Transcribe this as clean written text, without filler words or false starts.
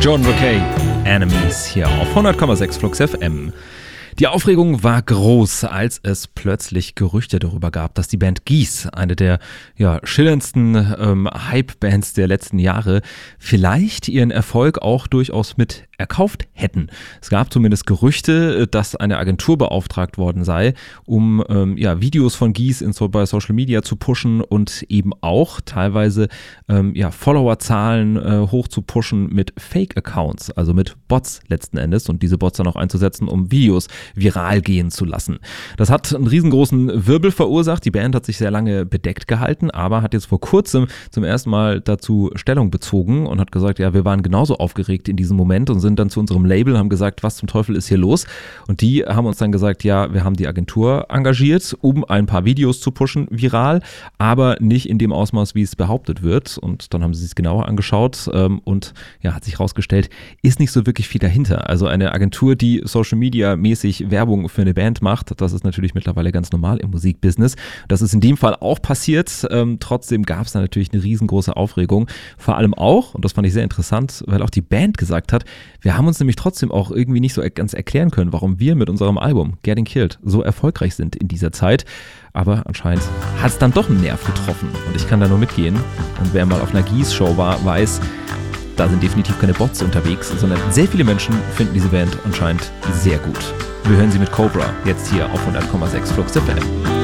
Jordan Rakei, Enemies hier auf 100,6 Flux FM. Die Aufregung war groß, als es plötzlich Gerüchte darüber gab, dass die Band Gees, eine der schillerndsten Hype-Bands der letzten Jahre, vielleicht ihren Erfolg auch durchaus mit erkauft hätten. Es gab zumindest Gerüchte, dass eine Agentur beauftragt worden sei, um Videos von Gees bei Social Media zu pushen und eben auch teilweise Followerzahlen hoch zu pushen mit Fake-Accounts, also mit Bots letzten Endes, und diese Bots dann auch einzusetzen, um Videos viral gehen zu lassen. Das hat einen riesengroßen Wirbel verursacht. Die Band hat sich sehr lange bedeckt gehalten, aber hat jetzt vor kurzem zum ersten Mal dazu Stellung bezogen und hat gesagt, ja, wir waren genauso aufgeregt in diesem Moment und sind dann zu unserem Label, haben gesagt, was zum Teufel ist hier los? Und die haben uns dann gesagt, ja, wir haben die Agentur engagiert, um ein paar Videos zu pushen, viral, aber nicht in dem Ausmaß, wie es behauptet wird. Und dann haben sie es genauer angeschaut und hat sich herausgestellt, ist nicht so wirklich viel dahinter. Also eine Agentur, die Social Media mäßig Werbung für eine Band macht, das ist natürlich mittlerweile ganz normal im Musikbusiness. Das ist in dem Fall auch passiert. Trotzdem gab es da natürlich eine riesengroße Aufregung. Vor allem auch, und das fand ich sehr interessant, weil auch die Band gesagt hat, wir haben uns nämlich trotzdem auch irgendwie nicht so ganz erklären können, warum wir mit unserem Album Getting Killed so erfolgreich sind in dieser Zeit. Aber anscheinend hat es dann doch einen Nerv getroffen und ich kann da nur mitgehen. Und wer mal auf einer Gees-Show war, weiß, da sind definitiv keine Bots unterwegs, sondern sehr viele Menschen finden diese Band anscheinend sehr gut. Wir hören sie mit Cobra, jetzt hier auf 100,6 Flux FM.